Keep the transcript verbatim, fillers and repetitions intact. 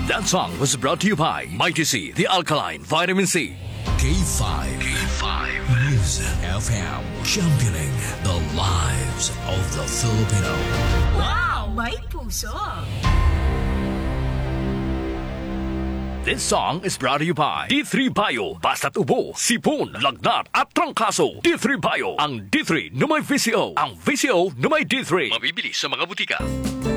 That song was brought to you by Mighty C, the alkaline vitamin C. K five. K five. Music F M. Championing the lives of the Filipino. Wow! May puso! This song is brought to you by D three Bio. Basta't ubo, sipon, lagnat at trangkaso. D three Bio. Ang D three na may V C O. Ang V C O na may D three. Mabibili sa mga butika.